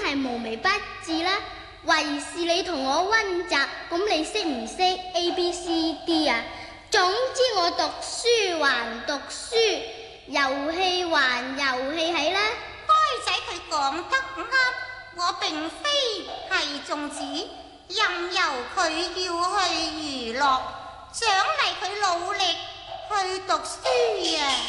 係無微不至啦。為是你同我溫習，咁你識唔識 ABCD 啊？總之我讀書還讀書，遊戲還遊戲係啦。 乖仔佢講得啱，我並非係縱子，任由佢要去娛樂，獎勵佢努力去讀書啊！